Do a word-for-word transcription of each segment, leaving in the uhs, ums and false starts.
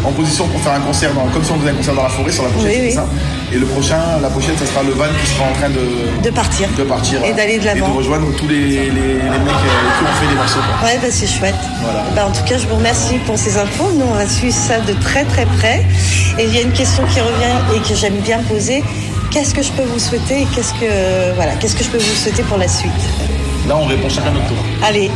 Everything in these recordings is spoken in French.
en position pour faire un concert, dans, comme si on faisait un concert dans la forêt, sur la pochette, oui, c'est oui. ça. Et le prochain, la pochette, ça sera le van qui sera en train de, de partir, de partir et d'aller de l'avant. Et de rejoindre tous les, les, les mecs qui ont fait les morceaux. Quoi. Ouais, bah, c'est chouette. Voilà. Bah, en tout cas, je vous remercie pour ces infos. Nous, on va suivre ça de très très près. Et il y a une question qui revient et que j'aime bien poser. Qu'est-ce que je peux vous souhaiter et qu'est-ce que, voilà, qu'est-ce que je peux vous souhaiter pour la suite? Là, on répond chacun notre tour. Allez.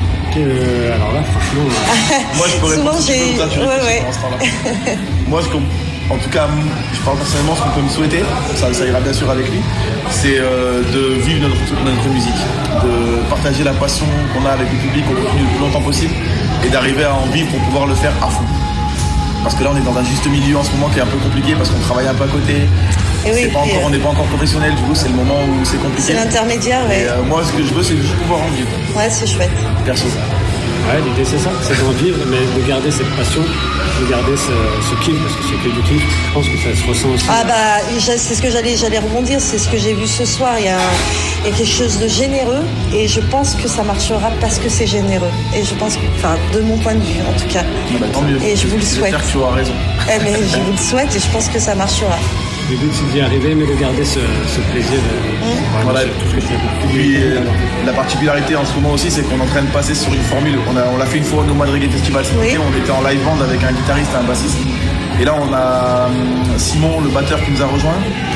Euh, alors là, franchement... Euh... Moi, je peux répondre. Souvent, j'ai... Toi, tu ouais, ouais. Moi, ce qu'on... En tout cas, je parle personnellement, ce qu'on peut me souhaiter, ça, ça ira bien sûr avec lui, c'est euh, de vivre notre, notre musique, de partager la passion qu'on a avec le public, qu'on continue le plus longtemps possible, et d'arriver à en vivre pour pouvoir le faire à fond. Parce que là, on est dans un juste milieu en ce moment qui est un peu compliqué parce qu'on travaille un peu à côté. Et oui, c'est pas encore, euh... on n'est pas encore professionnel, du coup, c'est le moment où c'est compliqué. C'est l'intermédiaire, ouais. Et euh, moi, ce que je veux, c'est juste pouvoir en vivre. Ouais, c'est chouette. Perso. Ouais, l'idée c'est ça, c'est d'en vivre, mais de garder cette passion, de garder ce, ce kiff, parce que c'est que du kiff, je pense que ça se ressent aussi. Ah bah, c'est ce que j'allais, j'allais rebondir, c'est ce que j'ai vu ce soir, il y, a un, il y a quelque chose de généreux, et je pense que ça marchera parce que c'est généreux. Et je pense, enfin, de mon point de vue en tout cas. Ah bah, tant mieux. Et je vous le souhaite. J'espère que tu auras raison. Eh mais je vous le souhaite et je pense que ça marchera. Le but c'est d'y arriver, mais de garder ce, ce plaisir. Euh, mmh. Voilà. Tout ce que tu as Et puis euh, la particularité en ce moment aussi, c'est qu'on est en train de passer sur une formule. On a, on l'a fait une fois au Nomad Reggae Festival. Oui. On était en live band avec un guitariste et un bassiste. Et là, on a Simon, le batteur, qui nous a rejoint.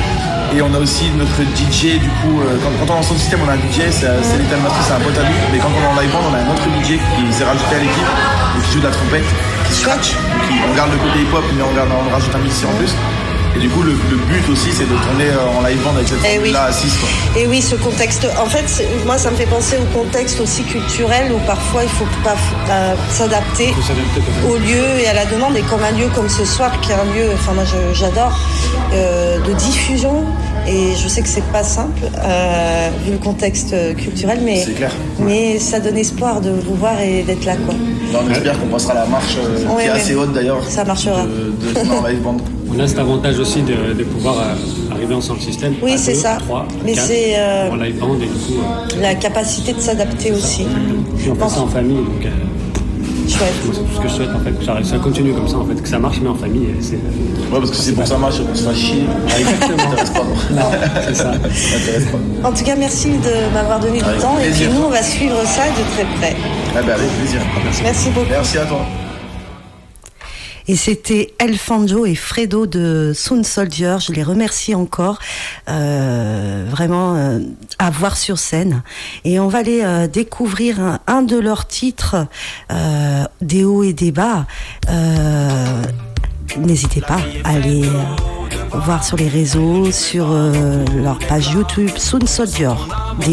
Et on a aussi notre D J. Du coup, euh, quand, quand on est en son système, on a un D J. C'est, c'est Little Master, c'est un pote à lui. Mais quand on est en live band, on a un autre D J qui s'est rajouté à l'équipe, qui joue de la trompette, qui scratch. Donc, on garde le côté hip-hop, mais on, garde, on rajoute un musicien en plus. Et du coup, le, le but aussi, c'est de tourner en live band avec cette formule-là oui. à six. Quoi. Et oui, ce contexte. En fait, moi, ça me fait penser au contexte aussi culturel où parfois il faut pas euh, s'adapter, faut s'adapter au lieu et à la demande. Et comme un lieu comme ce soir, qui est un lieu, enfin moi je, j'adore, euh, de diffusion. Et je sais que c'est pas simple euh, vu le contexte culturel, mais c'est clair. mais ça donne espoir de vous voir et d'être là, quoi. Là, on espère qu'on passera la marche euh, ouais, qui est ouais. assez haute d'ailleurs. Ça marchera. De, de, de en live band. On a cet avantage aussi de, de pouvoir euh, arriver ensemble système. Oui, à c'est deux, ça. trois, mais quatre, c'est euh, en live band et du coup euh, la capacité de s'adapter aussi. Puis on fait ça en famille, donc. Euh, Chouette. Moi, c'est tout ce que je souhaite en fait, que ça, ça continue comme ça en fait, que ça marche mais en famille. C'est, ouais, parce que c'est pour que ça marche, on se fasse chier. Ah, exactement. Ça m'intéresse pas. Non, c'est ça. Ça m'intéresse pas. En tout cas, merci de m'avoir donné du avec temps plaisir. et puis nous, on va suivre ça de très près. Ah ben, avec plaisir. Merci, merci beaucoup. Merci à toi. Et c'était Elfanjo et Fredo de Sound Soldier. Je les remercie encore, euh, vraiment euh, à voir sur scène. Et on va aller euh, découvrir un, un de leurs titres, euh, des hauts et des bas. Euh, n'hésitez pas à aller euh, voir sur les réseaux, sur euh, leur page YouTube Sound Soldier. Des